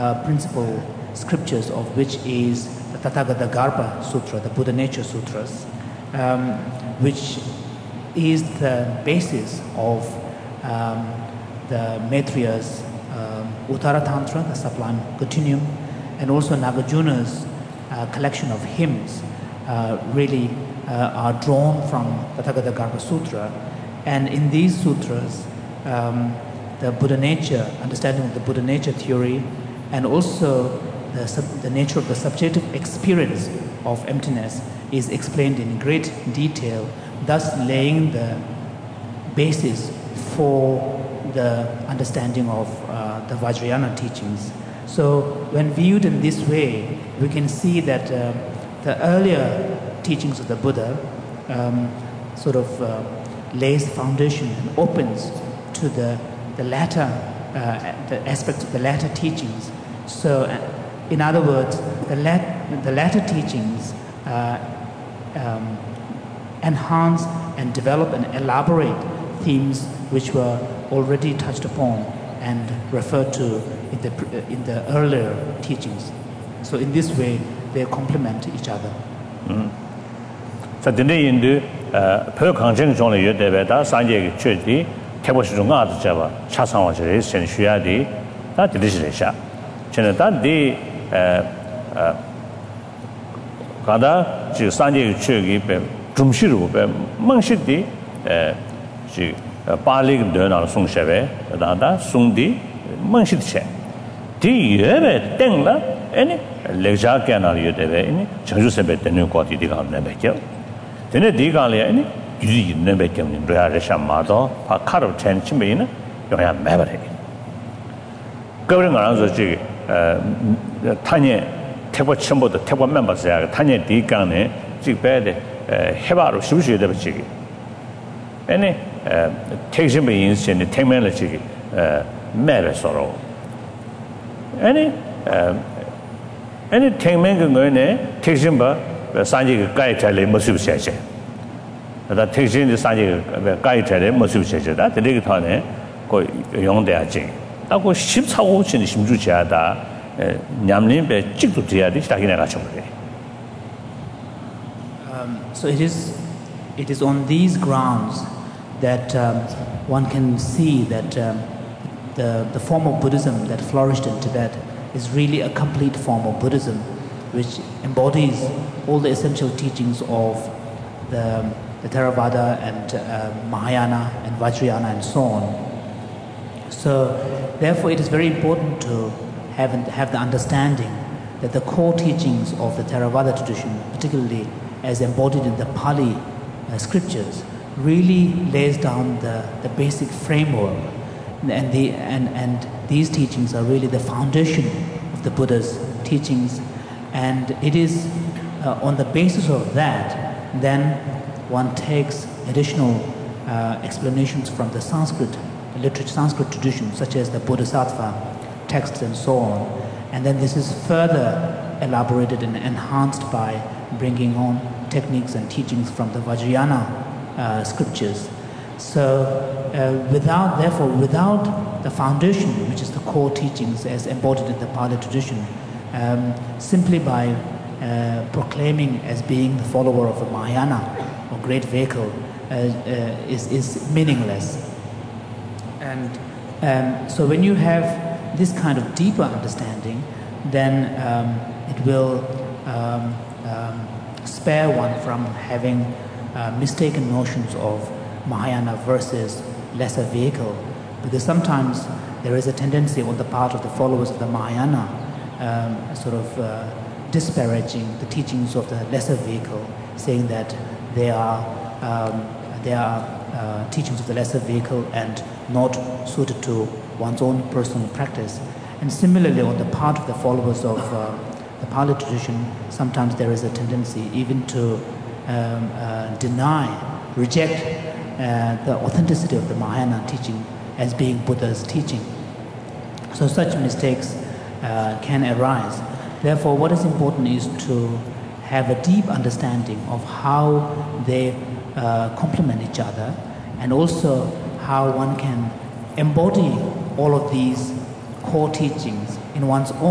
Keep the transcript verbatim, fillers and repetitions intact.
uh, principal scriptures, of which is the Tathagata Garbha Sutra, the Buddha Nature Sutras, um, which is the basis of um, the Maitriya's um, Uttara Tantra, the Sublime Continuum, and also Nagarjuna's uh, collection of hymns uh, really uh, are drawn from the Tathagata Garbha Sutra. And in these sutras, um, the Buddha nature, understanding of the Buddha nature theory, and also the, sub, the nature of the subjective experience of emptiness is explained in great detail, thus laying the basis for the understanding of uh, the Vajrayana teachings. So when viewed in this way, we can see that uh, the earlier teachings of the Buddha um, sort of uh, lays the foundation and opens to the, the latter uh, the aspects of the latter teachings. So uh, in other words, the, lat the latter teachings uh, um, enhance and develop and elaborate themes which were already touched upon and referred to in the, in the earlier teachings. So in this way, they complement each other. So today in the per conjunction on the Deveda, Sanjay Church, Tabashunga, Java, Chasang, and Shuadi, that is Risha. Chenata de Gada, Sanjay Church, Jumshiru, Manshidi, she Pali Dona Sung Shave, Dada, Sundi, Manshid. Do you ever think that any Leja canal you deve any Jerusalem, the new quality never killed? Then a digalia any you never came in Realisha Mado, a cut of ten chimney, you have memory. Going around the Tanya Table Chumbo, the table members there, Tanya Digane, Jigbed, Heba, Sushi, the Chigi. Any takes him in the technology, Mary sorrow. Any anything going takes him by Sanji Guy Tele Mosu Session. That takes in the Sanji Guy Tele Mosu Session, that the Ligatone go young there. That was ships how in the Shimjuchada, Yamlin, Chikutia, this Takinagachum. So it is, it is on these grounds that um, one can see that um, the, the form of Buddhism that flourished in Tibet is really a complete form of Buddhism, which embodies all the essential teachings of the, the Theravada and uh, Mahayana and Vajrayana and so on. So therefore it is very important to have, have the understanding that the core teachings of the Theravada tradition, particularly as embodied in the Pali uh, scriptures, really lays down the, the basic framework. And, the, and, and these teachings are really the foundation of the Buddha's teachings. And it is uh, on the basis of that, then one takes additional uh, explanations from the Sanskrit, literature, Sanskrit tradition, such as the Bodhisattva texts and so on. And then this is further elaborated and enhanced by bringing on techniques and teachings from the Vajrayana uh, scriptures. So uh, without, therefore, without the foundation, which is the core teachings as embodied in the Pali tradition, um, simply by uh, proclaiming as being the follower of a Mahayana or great vehicle uh, uh, is, is meaningless. And um, so when you have this kind of deeper understanding, then um, it will um, um, spare one from having uh, mistaken notions of Mahayana versus lesser vehicle, because sometimes there is a tendency on the part of the followers of the Mahayana um, sort of uh, disparaging the teachings of the lesser vehicle, saying that they are um, they are uh, teachings of the lesser vehicle and not suited to one's own personal practice. And similarly, on the part of the followers of uh, the Pali tradition, sometimes there is a tendency even to um, uh, deny, reject Uh, the authenticity of the Mahayana teaching as being Buddha's teaching. So such mistakes uh, can arise. Therefore, what is important is to have a deep understanding of how they uh, complement each other, and also how one can embody all of these core teachings in one's own